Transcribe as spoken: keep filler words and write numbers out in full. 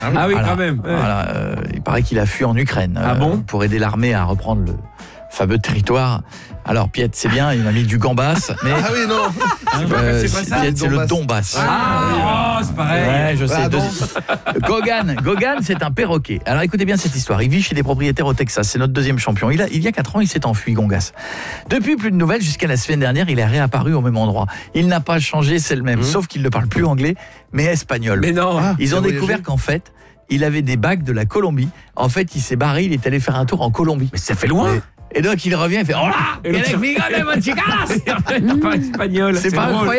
Ah oui, ah oui voilà, quand même. Ouais. Voilà, euh, il paraît qu'il a fui en Ukraine ah euh, bon pour aider l'armée à reprendre le fameux territoire. Alors Piet, c'est bien, il m'a mis du Gambas, mais Ah oui, non. euh, c'est pas ça, Piet, le c'est le Donbass. Donbass. Ah, oh, c'est pareil. Ouais, je sais. Ah, deux- bon. Gogan, Gogan, c'est un perroquet. Alors écoutez bien cette histoire. Il vit chez des propriétaires au Texas. C'est notre deuxième champion. Il, a, il y a quatre ans, il s'est enfui, Gongas. Depuis, plus de nouvelles. Jusqu'à la semaine dernière, il est réapparu au même endroit. Il n'a pas changé, c'est le même. Mmh. Sauf qu'il ne parle plus anglais, mais espagnol. Mais non. Ah. Ils il ont a découvert voyagé. qu'en fait, il avait des bagues de la Colombie. En fait, il s'est barré, il est allé faire un tour en Colombie. Mais ça fait loin. Et donc, il revient, il fait « Hola, Et l'autre- quel amigo de mon chicas !» Il parle espagnol. C'est pas drôle. incroyable.